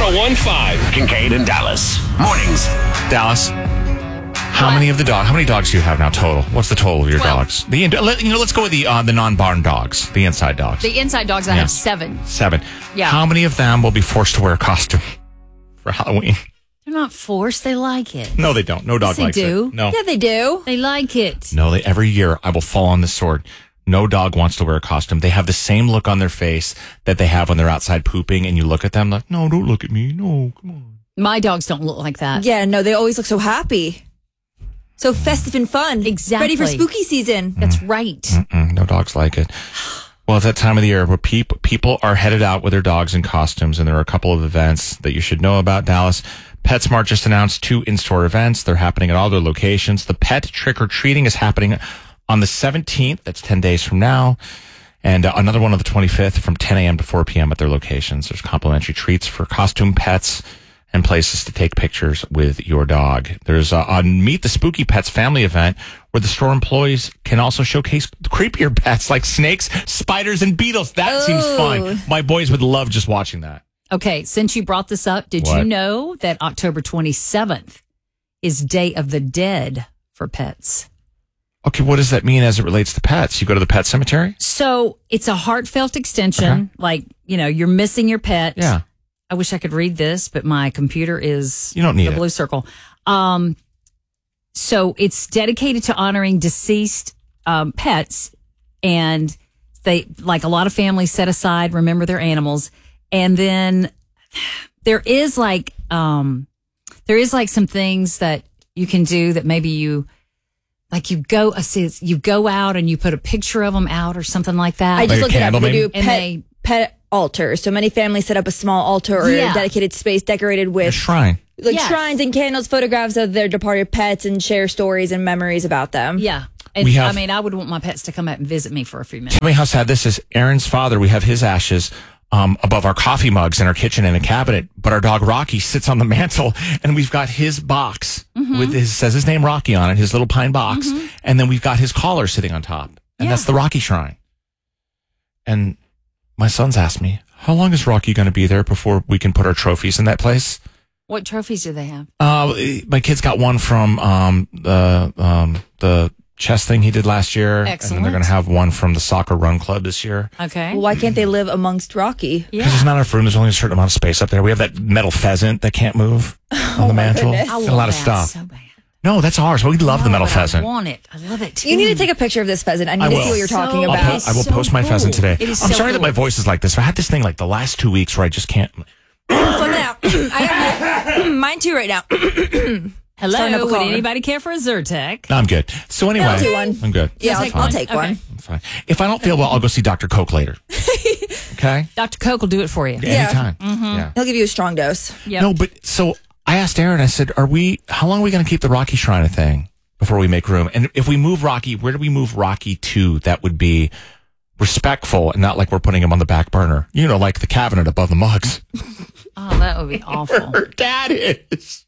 1015. Kincaid and Dallas. Mornings. Dallas, how many dogs do you have now total? What's the total of your 12. dogs? Let's go with the non-barn dogs, the inside dogs. The inside dogs, I have 7. 7. Yeah. How many of them will be forced to wear a costume for Halloween? They're not forced. They like it. No, they don't. No dog Yes, likes they do. it. No. Yeah, they do. They like it. No, every year I will fall on the sword. No dog wants to wear a costume. They have the same look on their face that they have when they're outside pooping, and you look at them like, no, don't look at me. No, come on. My dogs don't look like that. Yeah, no, they always look so happy. So festive and fun. Exactly. Ready for spooky season. That's right. No dogs like it. Well, it's that time of the year where people are headed out with their dogs in costumes, and there are a couple of events that you should know about. Dallas PetSmart just announced 2 in-store events. They're happening at all their locations. The pet trick-or-treating is happening on the 17th. That's 10 days from now. And another one on the 25th from 10 a.m. to 4 p.m. at their locations. There's complimentary treats for costume pets and places to take pictures with your dog. There's a Meet the Spooky Pets family event where the store employees can also showcase creepier pets like snakes, spiders, and beetles. That seems fun. My boys would love just watching that. Okay, since you brought this up, did you know that October 27th is Day of the Dead for pets? Okay, what does that mean as it relates to pets? You go to the pet cemetery? So it's a heartfelt extension. Like, you're missing your pet. Yeah. I wish I could read this, but my computer is You don't need the it. blue circle. So it's dedicated to honoring deceased pets, and they, like a lot of families, set aside, remember their animals. And then there is like some things that you can do that maybe you go out and you put a picture of them out or something like that. I just Like a looked it up. candle, They maybe? do And pet altars. So many families set up a small altar or Yeah. a dedicated space decorated A with shrine. Yes. shrines and candles, photographs of their departed pets, and share stories and memories about them. Yeah. And We have- I would want my pets to come out and visit me for a few minutes. Tell me how sad this is. Aaron's father, we have his ashes above our coffee mugs in our kitchen in a cabinet, but our dog Rocky sits on the mantle, and we've got his box says his name Rocky on it, his little pine box, and then we've got his collar sitting on top, and that's the Rocky shrine. And my son's asked me, how long is Rocky going to be there before we can put our trophies in that place? What trophies do they have? My kid's got one from the chess thing he did last year. Excellent. And then they're going to have one from the soccer run club this year. Okay. Well, why can't they live amongst Rocky? Because there's not enough room. There's only a certain amount of space up there. We have that metal pheasant that can't move on the mantle. goodness. I Got a lot of stuff. so bad. No, that's ours. We love the metal But pheasant. I want it. I love it. You need to take a picture of this pheasant. I need to will. see what you're talking So about. I will so post my cool. pheasant today. It is I'm so sorry that cool. my voice is like this. I had this thing like the last 2 weeks where I just can't. Fun now. I have mine too right now. Starting up Hello. a Would caller. anybody care for a Zyrtec? No, I'm good. So anyway, I'll do one. I'm good. Yeah, It's I'll fine. take one. I'm fine. If I don't feel well, I'll go see Dr. Coke later. Okay? Dr. Coke will do it for you. Anytime. Yeah. He'll give you a strong dose. Yep. No, but so I asked Aaron, I said, how long are we going to keep the Rocky Shrine a thing before we make room? And if we move Rocky, where do we move Rocky to that would be respectful and not like we're putting him on the back burner? Like the cabinet above the mugs. Oh, that would be awful. Her dad is.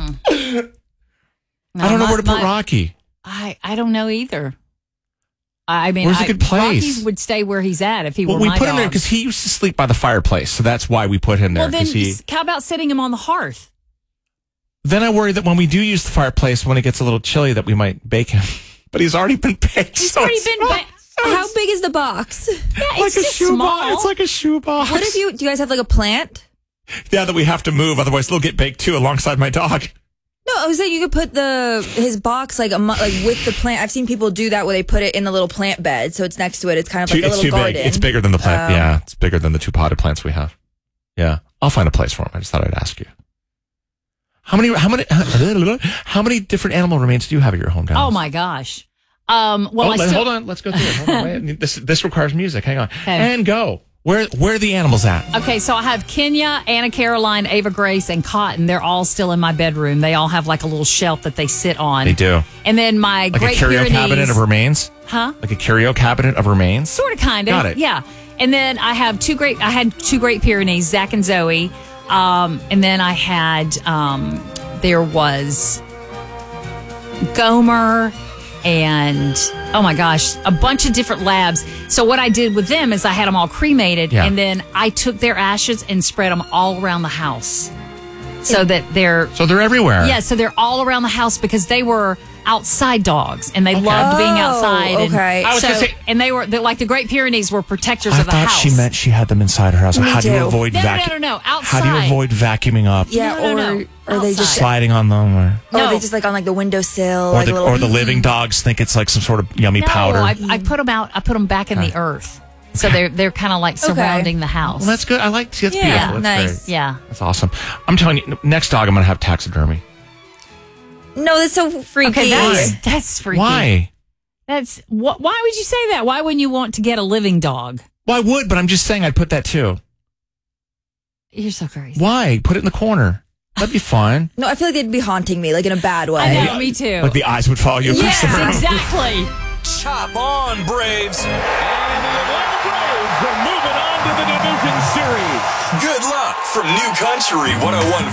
I don't know where to put Rocky. I don't know either. I mean, Where's a good place? Rocky would stay where he's at if he Well, were we my put him there dog. because he used to sleep by the fireplace, so that's why we put him there. Well, then 'cause how about setting him on the hearth? then I worry that when we do use the fireplace, when it gets a little chilly, that we might bake him. But he's already been baked. He's so already it's been not- How big is the box? Yeah, like it's a just shoe small. box. It's like a shoe box. What if do you guys have like a plant? Yeah, that we have to move, otherwise they'll get baked too alongside my dog. No, I was saying you could put his box like with the plant. I've seen people do that where they put it in the little plant bed, so it's next to it. It's kind of like a It's little too garden. big. It's bigger than the plant. Yeah, it's bigger than the 2 potted plants we have. Yeah, I'll find a place for him. I just thought I'd ask you. How many different animal remains do you have at your home, guys? Oh my gosh. Hold on. Let's go through it. Hold on. Wait. This requires music. Hang on. Okay. And go. Where are the animals at? Okay, so I have Kenya, Anna Caroline, Ava Grace, and Cotton. They're all still in my bedroom. They all have like a little shelf that they sit on. They do. And then my Like Great a curio Pyrenees. cabinet of remains? Huh? Like a curio cabinet of remains? Sort of, kind of. Got it. Yeah. And then I had two Great Pyrenees, Zach and Zoe. And then I had, there was Gomer and oh my gosh, a bunch of different labs. So what I did with them is I had them all cremated, and then I took their ashes and spread them all around the house, so that they're everywhere. Yeah, so they're all around the house because they were outside dogs and they loved being outside. Okay. And I was gonna say- and they were like the Great Pyrenees were protectors I of the thought house. she meant she had them inside her house. Me How do you too. avoid No, vacuum? no, How do you outside. avoid vacuuming up? Yeah, No. or they just Sliding on them, or are they just like on like the windowsill, or like the, a little, or the living dogs think it's like some sort of yummy No, powder. I put them out. I put them back in the earth, so they're kind of like surrounding the house. Well, that's good. I like. See, that's Yeah, beautiful. That's nice. great. Yeah. That's awesome. I'm telling you, next dog I'm going to have taxidermy. No, that's so freaky. Okay, that's freaky. Why? That's why would you say that? Why wouldn't you want to get a living dog? Well, I would, but I'm just saying I'd put that too. You're so crazy. Why? Put it in the corner. That'd be fun. No, I feel like they'd be haunting me, like in a bad way. I know, me too. Like the eyes would follow you across the room. Yes, exactly. Chop on, Braves. And the Atlanta Braves are moving on to the division series. Good luck from New Country 101.5.